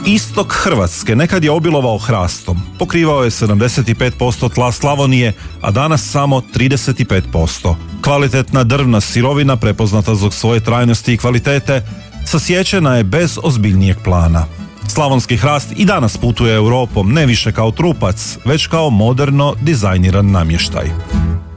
Istok Hrvatske nekad je obilovao hrastom, pokrivao je 75% tla Slavonije, a danas samo 35%. Kvalitetna drvna sirovina, prepoznata zbog svoje trajnosti i kvalitete, sasječena je bez ozbiljnijeg plana. Slavonski hrast i danas putuje Europom ne više kao trupac, već kao moderno dizajniran namještaj.